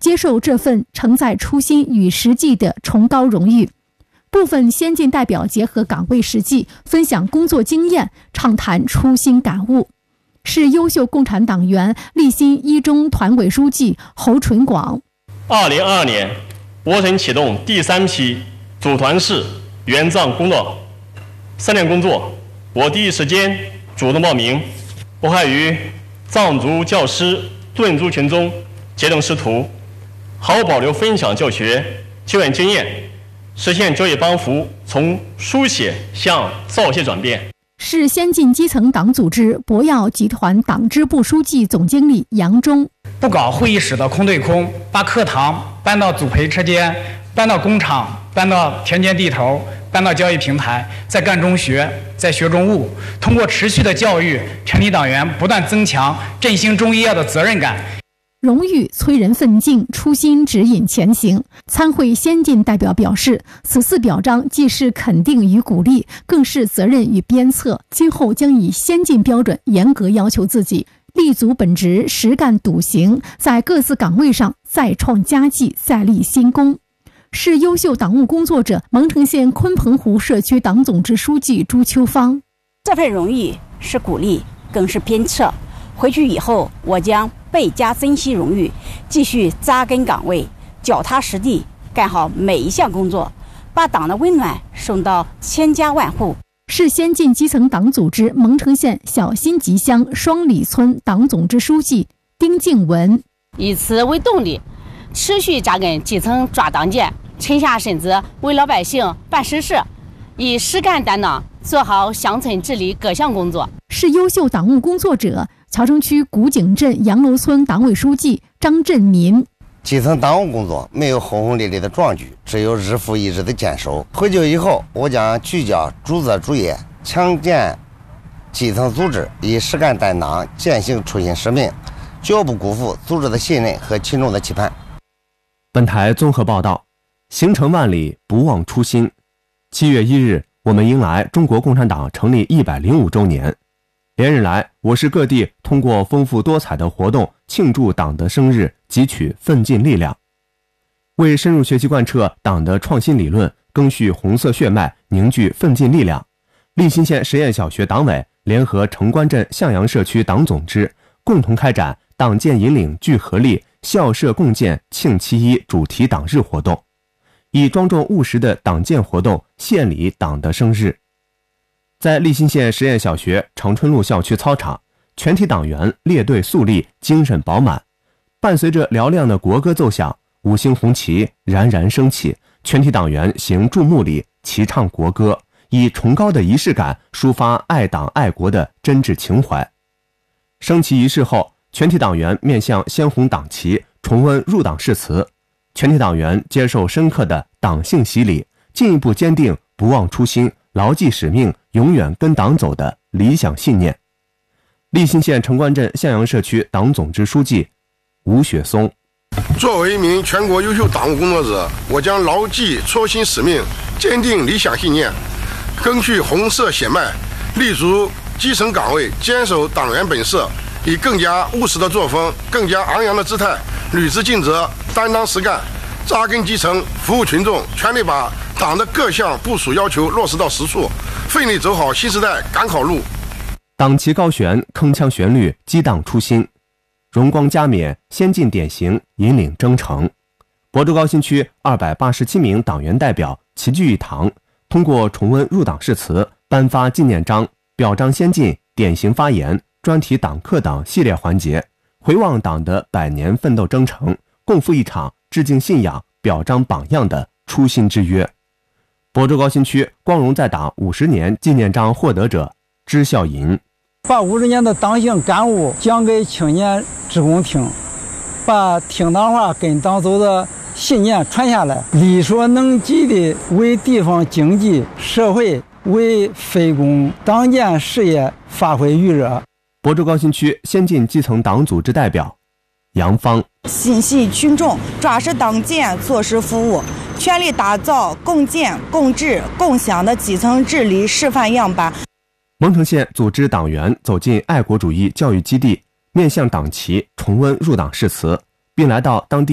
接受这份承载初心与实际的崇高荣誉。部分先进代表结合岗位实际，分享工作经验，畅谈初心感悟。是优秀共产党员立新一中团委书记侯纯广。 2022年，我省启动第3批组团式援藏工作3年工作，我第一时间主动报名，我还与藏族教师、顿族群中结成师徒，毫无保留分享教学、救援经验，实现教育帮扶从书写向造写转变。 是先进基层党组织博耀集团党支部书记总经理杨忠。 不搞会议室的空对空，把课堂搬到组培车间，搬到工厂，搬到田间地头，搬到教育平台，在干中学，在学中悟。通过持续的教育，全体党员不断增强振兴中医药的责任感。 荣誉催人奋进，初心指引前行。参会先进代表表示，此次表彰既是肯定与鼓励，更是责任与鞭策。今后将以先进标准严格要求自己，立足本职，实干笃行，在各自岗位上再创佳绩，再立新功。是优秀党务工作者蒙城县鲲鹏湖社区党总支书记朱秋芳。 这份荣誉是鼓励，更是鞭策。回去以后，我将倍加珍惜荣誉，继续扎根岗位，脚踏实地，干好每一项工作，把党的温暖送到千家万户。 是先进基层党组织蒙城县小新集乡双里村党总支书记丁静文。 以此为动力，持续扎根基层抓党建，沉下身子为老百姓办实事，以实干担当做好乡村治理各项工作。 是优秀党务工作者乔城区古井镇杨楼村党委书记张振民。 基层党务工作没有轰轰烈烈的壮举，只有日复一日的坚守。回去以后，我将聚焦主责主业，强健基层组织，以实干担当践行初心使命，绝不辜负组织的信任和群众的期盼。 本台综合报道：行程万里，不忘初心。7月1日，我们迎来中国共产党成立105周年。连日来，我市各地通过丰富多彩的活动庆祝党的生日，汲取奋进力量。为深入学习贯彻党的创新理论，赓续红色血脉，凝聚奋进力量，立新县实验小学党委联合城关镇向阳社区党总支共同开展党建引领聚合力，校社共建庆7·1主题党日活动，以庄重务实的党建活动献礼党的生日。在立新县实验小学长春路校区操场，全体党员列队肃立，精神饱满。伴随着嘹亮的国歌奏响，5星红旗冉冉升起，全体党员行注目礼，齐唱国歌，以崇高的仪式感抒发爱党爱国的真挚情怀。升旗仪式后，全体党员面向鲜红党旗，重温入党誓词。全体党员接受深刻的党性洗礼，进一步坚定不忘初心，牢记使命，永远跟党走的理想信念。立新县城关镇向阳社区党总支书记吴雪松。 作为一名全国优秀党务工作者，我将牢记初心使命，坚定理想信念，赓续红色血脉，立足基层岗位，坚守党员本色，以更加务实的作风，更加昂扬的姿态，履职尽责，担当实干，扎根基层，服务群众，全力把党的各项部署要求落实到实处，奋力走好新时代赶考路。 党旗高悬，铿锵旋律，激荡初心，荣光加冕，先进典型引领征程。亳州高新区287名党员代表齐聚一堂，通过重温入党誓词、颁发纪念章、表彰先进、典型发言、专题党课等系列环节，回望党的100年奋斗征程，共赴一场致敬信仰、表彰榜样的初心之约。亳州高新区光荣在党50年纪念章获得者支孝银。 把50年的党性感悟讲给青年职工听，把听党话跟党走的信念传下来，力所能及的为地方经济社会为非公党建事业发挥余热。 亳州高新区先进基层党组织代表杨芳。 心系群众，抓实党建，做实服务，全力打造共建共治共享的基层治理示范样板。 蒙城县组织党员走进爱国主义教育基地，面向党旗重温入党誓词，并来到当地